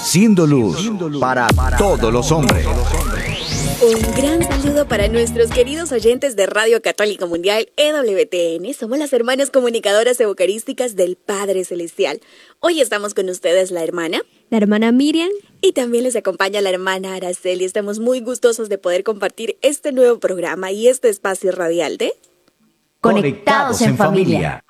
siendo luz para todos los hombres. Un gran saludo para nuestros queridos oyentes de Radio Católica Mundial EWTN. Somos las hermanas comunicadoras eucarísticas del Padre Celestial. Hoy estamos con ustedes la hermana Miriam, y también les acompaña la hermana Araceli. Estamos muy gustosos de poder compartir este nuevo programa y este espacio radial de Conectados en Familia.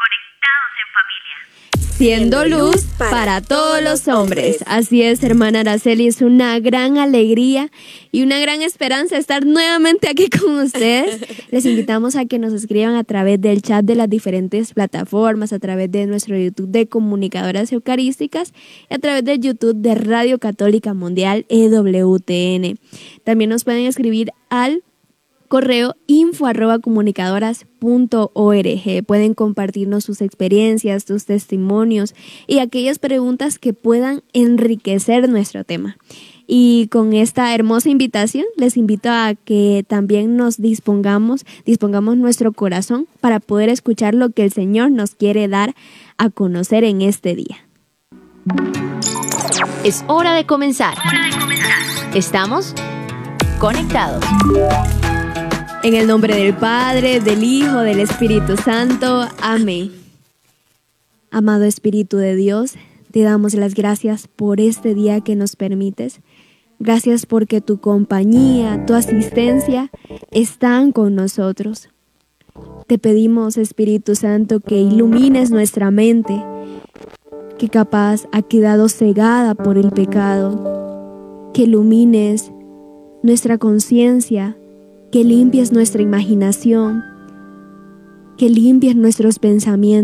siendo luz para todos los hombres. Así es, hermana Araceli, es una gran alegría y una gran esperanza estar nuevamente aquí con ustedes. Les invitamos a que nos escriban a través del chat de las diferentes plataformas, a través de nuestro YouTube de Comunicadoras Eucarísticas y a través del YouTube de Radio Católica Mundial EWTN. También nos pueden escribir al correo info@comunicadoras.org. Pueden compartirnos sus experiencias, sus testimonios y aquellas preguntas que puedan enriquecer nuestro tema. Y con esta hermosa invitación, les invito a que también nos dispongamos nuestro corazón para poder escuchar lo que el Señor nos quiere dar a conocer en este día. Es hora de comenzar. Estamos conectados. En el nombre del Padre, del Hijo, del Espíritu Santo. Amén. Amado Espíritu de Dios, te damos las gracias por este día que nos permites. Gracias porque tu compañía, tu asistencia están con nosotros. Te pedimos, Espíritu Santo, que ilumines nuestra mente, que capaz ha quedado cegada por el pecado, que ilumines nuestra conciencia, que limpies nuestra imaginación, que limpies nuestros pensamientos.